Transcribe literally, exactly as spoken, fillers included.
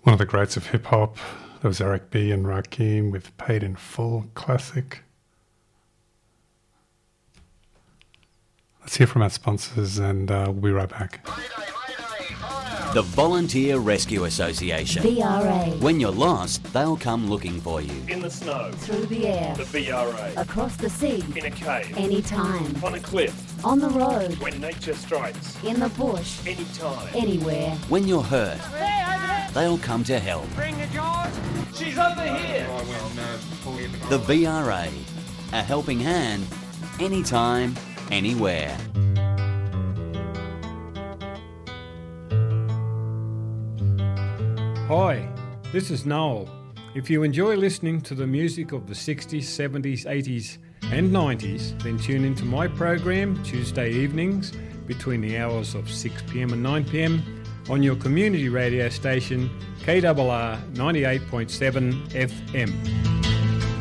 One of the greats of hip-hop. There was Eric B. and Rakim with Paid in Full, classic. Let's hear from our sponsors and uh, we'll be right back. The Volunteer Rescue Association. V R A. When you're lost, they'll come looking for you. In the snow. Through the air. The V R A. Across the sea. In a cave. Anytime. On a cliff. On the road. When nature strikes. In the bush. Anytime. Anywhere. When you're hurt, they'll come to help. Bring it, George. She's over here. The V R A. A helping hand, anytime, anywhere. Hi, this is Noel. If you enjoy listening to the music of the sixties, seventies, eighties and nineties, then tune into my program Tuesday evenings between the hours of six p.m. and nine p.m. on your community radio station K R R ninety-eight point seven F M.